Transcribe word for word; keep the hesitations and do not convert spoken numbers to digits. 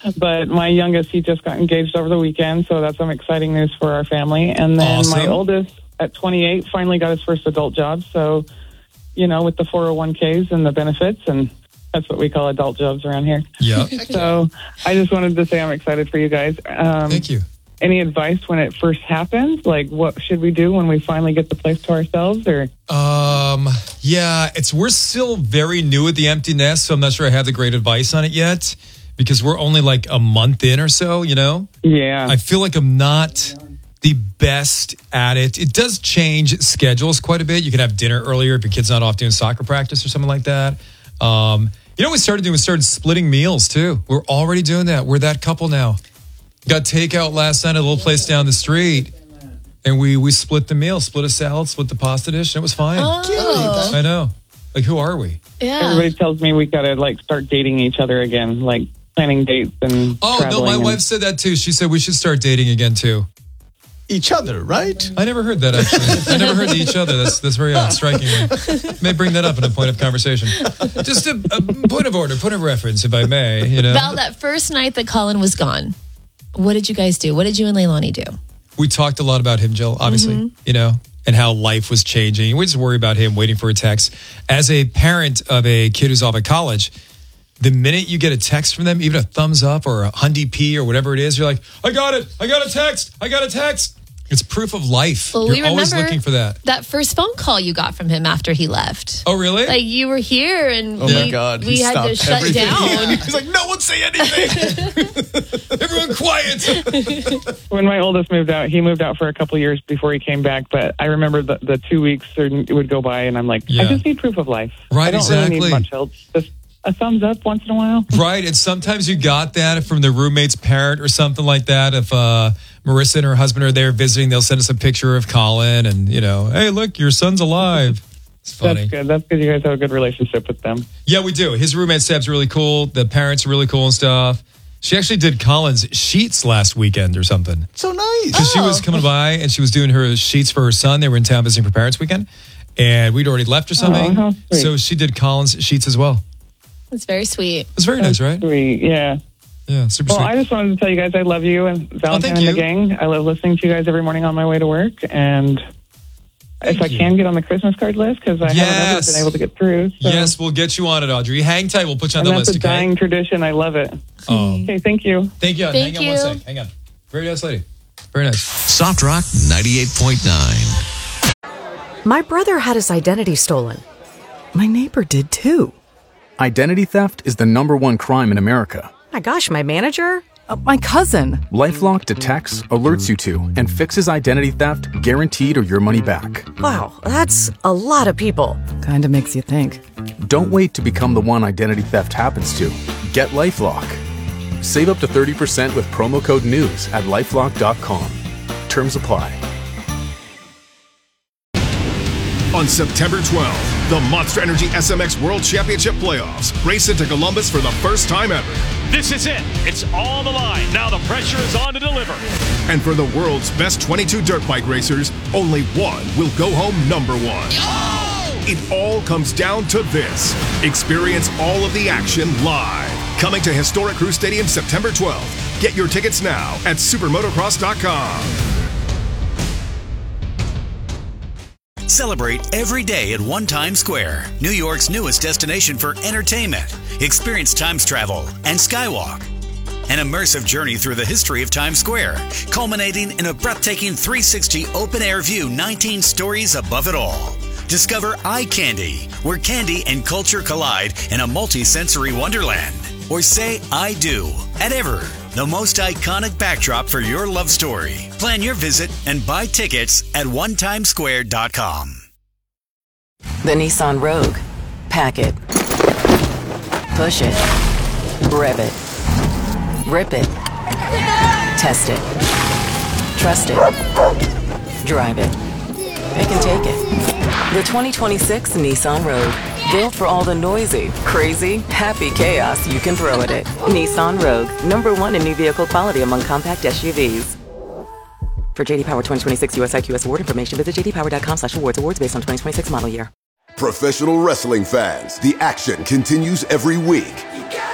But my youngest, he just got engaged over the weekend, so that's some exciting news for our family. And then Awesome. my oldest, at twenty-eight, finally got his first adult job. So, you know, with the four oh one k's and the benefits, and that's what we call adult jobs around here. Yeah. So I just wanted to say I'm excited for you guys. Um, Thank you. Any advice when it first happens? Like, what should we do when we finally get the place to ourselves? Or Um, yeah, it's we're still very new at the empty nest, so I'm not sure I have the great advice on it yet because we're only like a month in or so, you know? yeah, I feel like I'm not the best at it. It does change schedules quite a bit. You can have dinner earlier if your kid's not off doing soccer practice or something like that. Um, you know what we started doing? We started splitting meals too. We're already doing that. We're that couple now. Got takeout last night at a little place down the street, and we we split the meal, split a salad, split the pasta dish, and it was fine. Oh. I know. Like, who are we? Yeah. everybody tells me we gotta like start dating each other again, like planning dates and. Oh, no, traveling my and- wife said that too. She said we should start dating again too. Each other, right? I never heard that, actually. I never heard the each other. That's that's very odd, striking me. May bring that up in a point of conversation. Just a, a point of order, point of reference, if I may. You know, Val, that first night that Colin was gone, what did you guys do? What did you and Leilani do? we talked a lot about him, Jill, obviously, Mm-hmm. you know, and how life was changing. We just worry about him waiting for a text. As a parent of a kid who's off at college, the minute you get a text from them, even a thumbs up or a Hyundai P or whatever it is, you're like, I got it. I got a text. I got a text. It's proof of life. Well, You're we always remember looking for that. That first phone call you got from him after he left. Oh, really? Like, you were here and Oh we, my God, he we had to stopped shut everything. down. He's like, no one say anything. Everyone quiet. When my oldest moved out, he moved out for a couple of years before he came back. But I remember the, the two weeks it would go by, and I'm like, Yeah. I just need proof of life. Right, I don't exactly. really need much else. Just a thumbs up once in a while. Right. And sometimes you got that from the roommate's parent or something like that. If uh, Marissa and her husband are there visiting, they'll send us a picture of Colin and, you know, hey, look, your son's alive. It's funny. That's good. That's good. You guys have a good relationship with them. Yeah, we do. His roommate, Seb's really cool. The parents are really cool and stuff. She actually did Colin's sheets last weekend or something. So nice. Because she was coming by and she was doing her sheets for her son. They were in town visiting for Parents Weekend. And we'd already left or something. how sweet. So she did Colin's sheets as well. It's very sweet. It's very nice, right? Sweet. Yeah. Yeah, super Well, sweet. I just wanted to tell you guys I love you and Valentine Oh, thank and the you. gang. I love listening to you guys every morning on my way to work. And if I you. can get on the Christmas card list, because I haven't ever Yes. been able to get through. So. Yes, we'll get you on it, Audrey. Hang tight. We'll put you on And the that's list, a okay? dying tradition. I love it. Oh, Okay, thank you. thank you. Thank Hang on one you. sec. Hang on. Very nice lady. Very nice. Soft Rock ninety-eight point nine. My brother had his identity stolen. My neighbor did too. Identity theft is the number one crime in America. My gosh, my manager? Uh, my cousin. LifeLock detects, alerts you to, and fixes identity theft guaranteed or your money back. Wow, that's a lot of people. Kinda makes you think. Don't wait to become the one identity theft happens to. Get LifeLock. Save up to thirty percent with promo code NEWS at lifelock dot com. Terms apply. On September twelfth, the Monster Energy S M X World Championship Playoffs race into Columbus for the first time ever. This is it. It's on the line. Now the pressure is on to deliver. And for the world's best twenty-two dirt bike racers, only one will go home number one. It all comes down to this. Experience all of the action live. Coming to historic Crew Stadium September twelfth. Get your tickets now at supermotocross dot com. Celebrate every day at One Times Square, New York's newest destination for entertainment. Experience Times travel and Skywalk. An immersive journey through the history of Times Square, culminating in a breathtaking three sixty open-air view, nineteen stories above it all. Discover Eye Candy, where candy and culture collide in a multi-sensory wonderland. Or say I do at Ever, the most iconic backdrop for your love story. Plan your visit and buy tickets at one times square dot com. The Nissan Rogue. Pack it. Push it. Rev it. Rip it. Test it. Trust it. Drive it. Pick and take it. The twenty twenty-six Nissan Rogue. Built for all the noisy, crazy, happy chaos you can throw at it. Nissan Rogue. Number one in new vehicle quality among compact S U Vs. For J D Power twenty twenty-six U S I Q S award information, visit j d power dot com slash awards. Awards based on twenty twenty-six model year. Professional wrestling fans, the action continues every week.